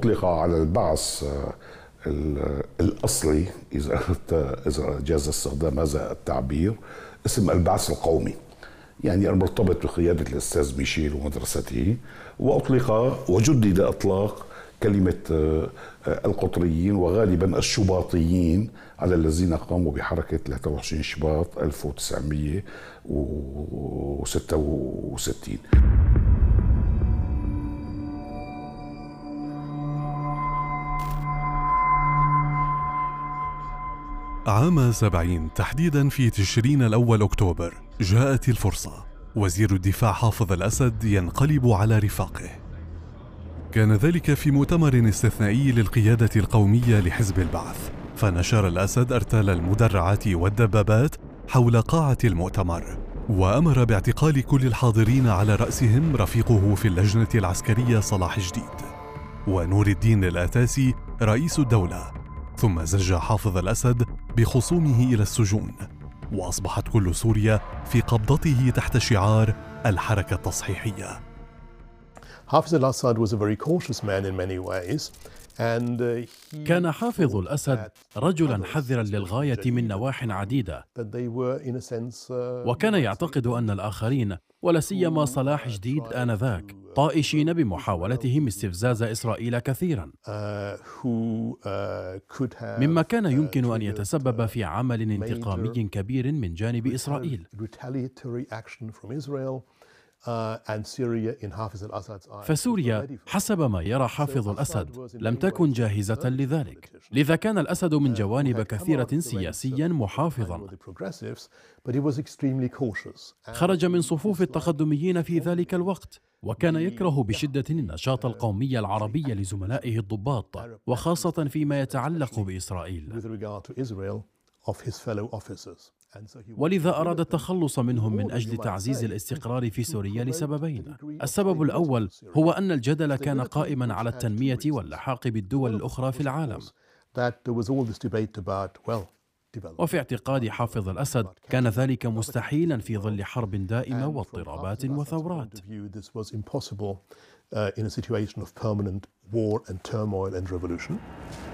أطلق على البعث الأصلي إذا جاز استخدام هذا التعبير اسم البعث القومي، يعني المرتبط بقيادة الأستاذ ميشيل ومدرسته، وأطلق وجدد إطلاق كلمة القطريين وغالبا الشباطيين على الذين قاموا بحركة 23 شباط 1966. عام 70 تحديدا في تشرين الأول أكتوبر جاءت الفرصة. وزير الدفاع حافظ الأسد ينقلب على رفاقه. كان ذلك في مؤتمر استثنائي للقيادة القومية لحزب البعث، فنشر الأسد أرتال المدرعات والدبابات حول قاعة المؤتمر، وأمر باعتقال كل الحاضرين على رأسهم رفيقه في اللجنة العسكرية صلاح جديد ونور الدين الآتاسي رئيس الدولة. ثم زج حافظ الأسد بخصومه إلى السجون، وأصبحت كل سوريا في قبضته تحت شعار الحركة التصحيحية. حافظ الأسد was a very cautious man in many ways. كان حافظ الأسد رجلاً حذراً للغاية من نواح عديدة، وكان يعتقد أن الآخرين ولا سيما صلاح جديد آنذاك طائشين بمحاولتهم استفزاز إسرائيل كثيراً، مما كان يمكن أن يتسبب في عمل انتقامي كبير من جانب إسرائيل. فسوريا حسب ما يرى حافظ الأسد لم تكن جاهزة لذلك، لذا كان الأسد من جوانب كثيرة سياسيا محافظا. خرج من صفوف التقدميين في ذلك الوقت، وكان يكره بشدة النشاط القومي العربي لزملائه الضباط، وخاصة فيما يتعلق بإسرائيل، ولذا أراد التخلص منهم من أجل تعزيز الاستقرار في سوريا لسببين. السبب الأول هو أن الجدل كان قائما على التنمية واللحاق بالدول الأخرى في العالم، وفي اعتقاد حافظ الأسد كان ذلك مستحيلا في ظل حرب دائمة واضطرابات وثورات. in a situation of permanent war and turmoil and revolution.